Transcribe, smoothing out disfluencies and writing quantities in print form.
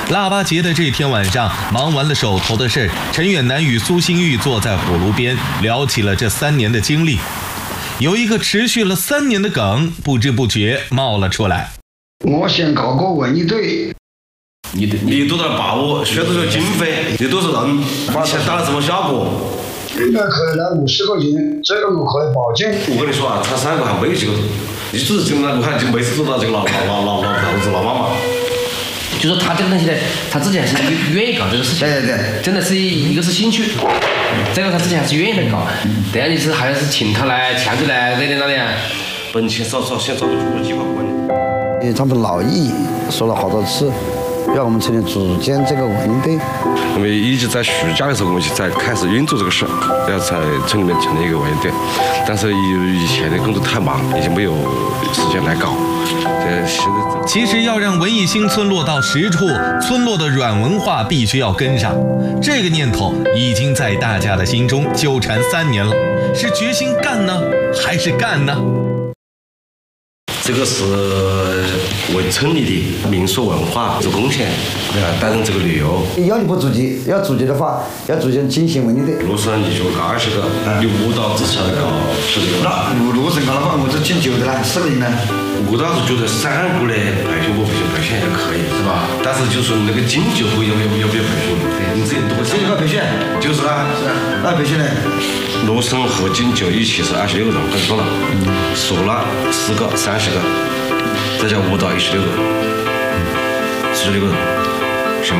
腊八节的这天晚上，忙完了手头的事儿，陈远南与苏新玉坐在火炉边，聊起了这3年的经历。有一个持续了3年的梗，不知不觉冒了出来。 我想搞个文艺队。 你多大的把握？选择了经费，你多少人？想打了什么效果？ 应该可能50个人，这个我可以保证。 我跟你说啊，他3个还没几个，你只是我看就没事做到这个老子老妈妈。 就说他这个东西呢，他之前是愿意搞这个事情， 对， 真的是一个是兴趣，这个他之前还是愿意来搞，第二就是还是请他来强制来这里那里啊， 本钱少，先找个主计划管理。 他们老易说了好多次，要我们成立组建这个文艺队。 我们一直在暑假的时候，我们就在开始运作这个事，要在村里面成立一个文艺队，但是以前的工作太忙，已经没有时间来搞。 其实要让文艺新村落到实处，村落的软文化必须要跟上。这个念头已经在大家的心中纠缠3年了，是决心干呢，还是干呢？ 这个是为村里的民俗文化做贡献，带动这个旅游。 要你不组织，要组织的话，要组建进行文艺队。 路上你就搞20个，你舞蹈之前搞10几个。 那路上搞的话，我就进9的啦，4个人呢。 我倒是觉得3个的培训，我培训还可以，是吧？但是就是那个进酒会要不要培训？你自己多这个培训就是啦， 那培训呢？ 罗生和进酒一起是26个人，快说了，唢呐10个，30个，再加舞蹈16个，16个人。